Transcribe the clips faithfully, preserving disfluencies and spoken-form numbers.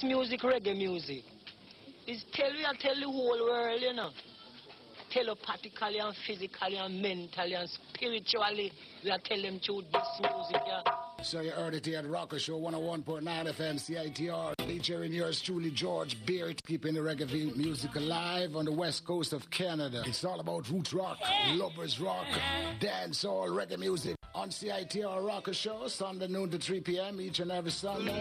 music, reggae music, is tell you, tell the whole world, you know. Telepathically and physically and mentally and spiritually, we are telling them through this music, yeah. So you heard it here at Rocker Show one oh one point nine F M C I T R, featuring yours truly, George Beard, keeping the reggae music alive on the west coast of Canada. It's all about roots rock, lovers rock, dancehall, reggae music on C I T R Rocker Show, Sunday noon to three p.m. each and every Sunday.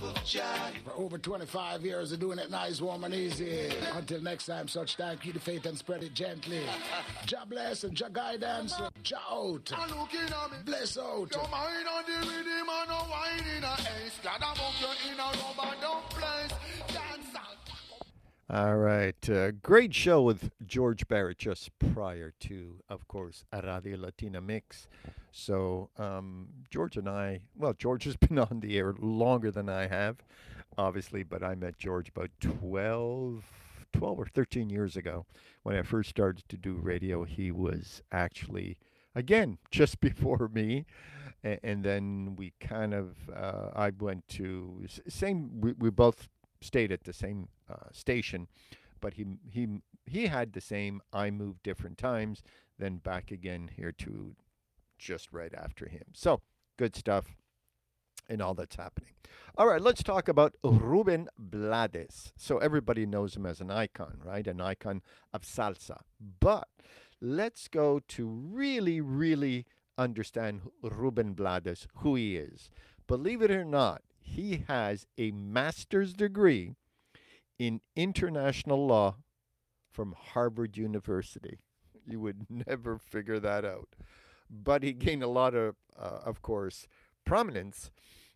For over twenty-five years of doing it nice, warm and easy. Until next time, such time, keep the faith and spread it gently. Jah bless and Jah guidance, Jah out, bless out. Your mind on the rhythm and no wine in a ace. Glad about you in a rubber don't place. Dance out. All right. Uh, great show with George Barrett just prior to, of course, a Radio Latina Mix. So um, George and I, well, George has been on the air longer than I have, obviously, but I met George about twelve, twelve or thirteen years ago. When I first started to do radio, he was actually, again, just before me. And, and then we kind of, uh, I went to, same, we, we both stayed at the same uh, station, but he he he had the same. I moved different times, then back again here to just right after him. So good stuff and all that's happening. All right, let's talk about Ruben Blades. So everybody knows him as an icon, right? An icon of salsa. But let's go to really, really understand Ruben Blades, who he is. Believe it or not, he has a master's degree in international law from Harvard University. You would never figure that out. But he gained a lot of, uh, of course, prominence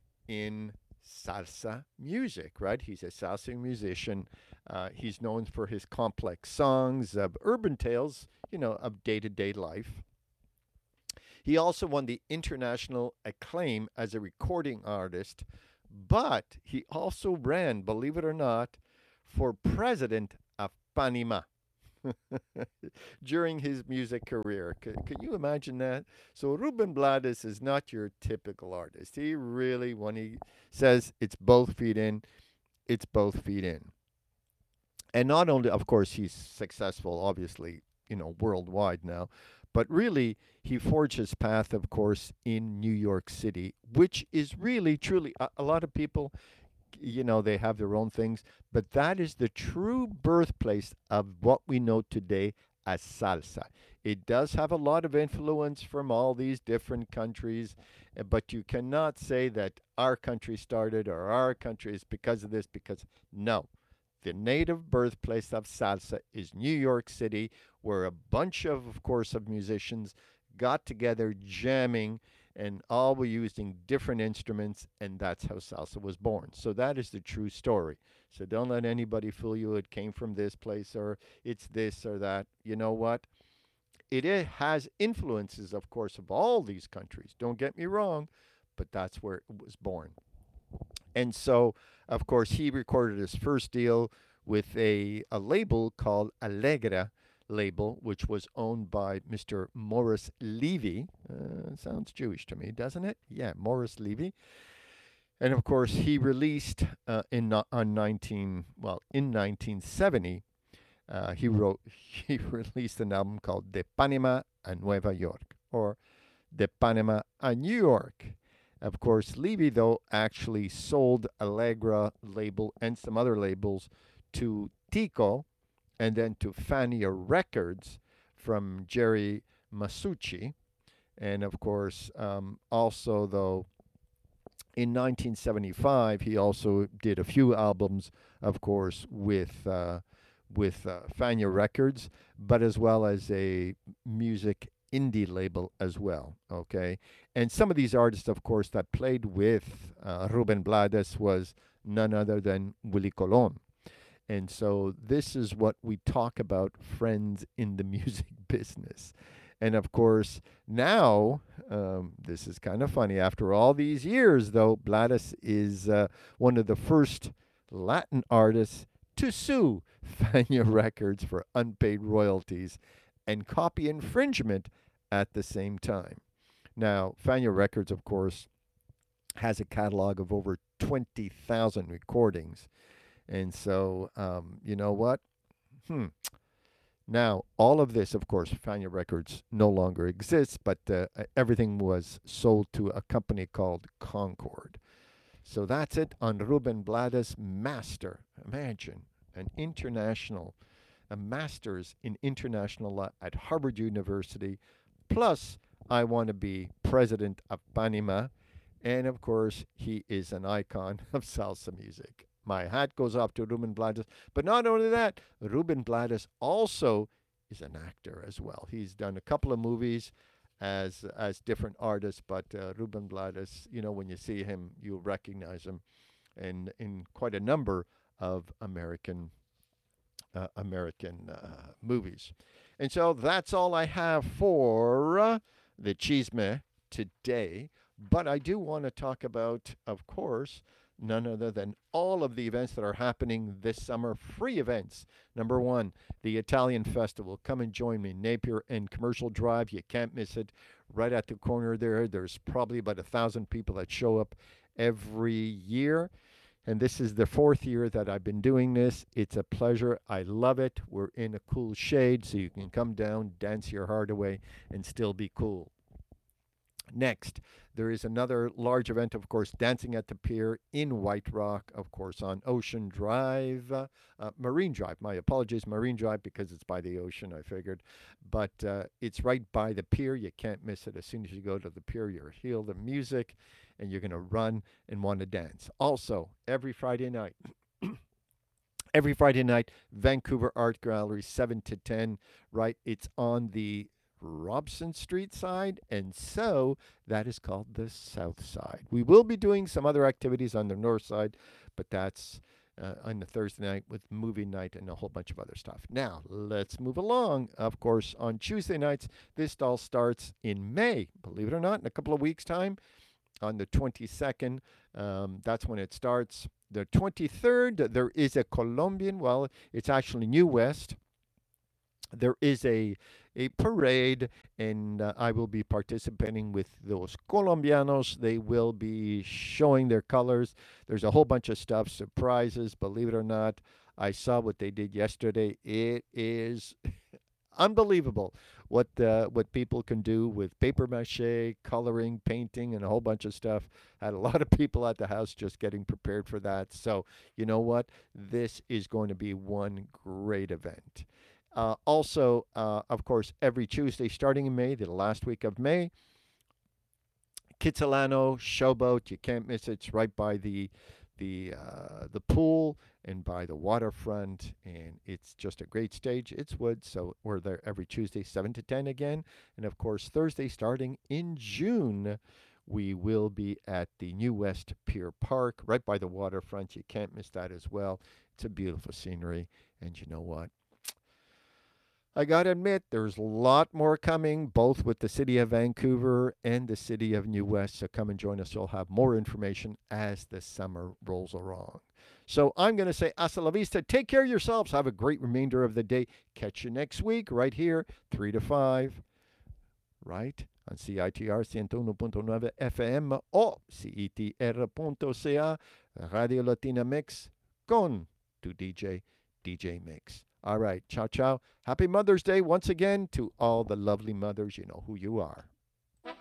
in salsa music, right? He's a salsa musician. Uh, he's known for his complex songs of urban tales, you know, of day-to-day life. He also won the international acclaim as a recording artist, but he also ran, believe it or not, for president of Panama during his music career. Can, can you imagine that? So Ruben Blades is not your typical artist. He really, when he says it's both feet in, it's both feet in. And not only, of course, he's successful, obviously, you know, worldwide now, but really, he forged his path, of course, in New York City, which is really, truly, a, a lot of people, you know, they have their own things, but that is the true birthplace of what we know today as salsa. It does have a lot of influence from all these different countries, but you cannot say that our country started or our country is because of this, because no. The native birthplace of salsa is New York City, where a bunch of, of course, of musicians got together jamming and all were using different instruments, and that's how salsa was born. So that is the true story. So don't let anybody fool you. It came from this place or it's this or that. You know what? It i- has influences, of course, of all these countries. Don't get me wrong, but that's where it was born. And so, of course, he recorded his first deal with a, a label called Allegra label, which was owned by Mister Morris Levy. Uh, sounds Jewish to me, doesn't it? Yeah, Morris Levy. And of course, he released uh, in no- on nineteen well in nineteen seventy. Uh, he wrote he released an album called De Panama a Nueva York, or De Panama a New York. Of course, Levy, though, actually sold Allegra label and some other labels to Tico and then to Fania Records from Jerry Masucci. And of course, um, also, though, in nineteen seventy-five, he also did a few albums, of course, with uh, with uh, Fania Records, but as well as a music indie label as well, okay? And some of these artists, of course, that played with uh, Ruben Blades was none other than Willie Colon. And so this is what we talk about, friends in the music business. And of course, now, um, this is kind of funny, after all these years, though, Blades is uh, one of the first Latin artists to sue Fania Records for unpaid royalties and copy infringement at the same time. Now, Fania Records, of course, has a catalog of over twenty thousand recordings. And so, um, you know what? Hmm. Now, all of this, of course, Fania Records no longer exists, but uh, everything was sold to a company called Concord. So that's it on Ruben Blades Master. Imagine an international, a master's in international law at Harvard University. Plus, I want to be president of Panima. And of course, he is an icon of salsa music. My hat goes off to Ruben Blades. But not only that, Ruben Blades also is an actor as well. He's done a couple of movies as as different artists, but uh, Ruben Blades, you know, when you see him, you'll recognize him in in quite a number of American uh, American uh, movies. And so that's all I have for uh, the Chisme today. But I do want to talk about, of course, none other than all of the events that are happening this summer. Free events. Number one, the Italian Festival. Come and join me. Napier and Commercial Drive. You can't miss it. Right at the corner there. There's probably about a thousand people that show up every year. And this is the fourth year that I've been doing this. It's a pleasure. I love it. We're in a cool shade, so you can come down, dance your heart away, and still be cool. Next, there is another large event, of course, Dancing at the Pier in White Rock, of course, on Ocean Drive, uh, uh, Marine Drive. My apologies, Marine Drive, because it's by the ocean, I figured. But uh, it's right by the pier. You can't miss it. As soon as you go to the pier, you'll hear the music, and you're going to run and want to dance. Also, every Friday night, every Friday night, Vancouver Art Gallery, seven to ten, right? It's on the Robson Street side, and so that is called the South Side. We will be doing some other activities on the North Side, but that's uh, on the Thursday night with movie night and a whole bunch of other stuff. Now, let's move along. Of course, on Tuesday nights, this all starts in May, believe it or not, in a couple of weeks' time, on the twenty-second. Um, that's when it starts. The twenty-third, there is a Colombian, well, it's actually New West. There is a a parade, and uh, I will be participating with those Colombianos. They will be showing their colors. There's a whole bunch of stuff, surprises, believe it or not. I saw what they did yesterday. It is unbelievable what uh, what people can do with paper mache, coloring, painting, and a whole bunch of stuff. Had a lot of people at the house just getting prepared for that. So, you know what? This is going to be one great event. Uh, also, uh, of course, every Tuesday starting in May, the last week of May, Kitsilano Showboat. You can't miss it. It's right by the the uh, the pool and by the waterfront, and it's just a great stage. It's wood, so we're there every Tuesday, seven to ten again. And of course, Thursday starting in June, we will be at the New West Pier Park, right by the waterfront. You can't miss that as well. It's a beautiful scenery, and you know what? I got to admit, there's a lot more coming, both with the city of Vancouver and the city of New West. So come and join us. You'll have more information as the summer rolls along. So I'm going to say hasta la vista. Take care of yourselves. Have a great remainder of the day. Catch you next week right here, three to five, right? On C I T R one oh one point nine F M o C I T R punto C A, Radio Latina Mix con tu D J, D J Mix. All right. Ciao, ciao. Happy Mother's Day once again to all the lovely mothers. You know who you are.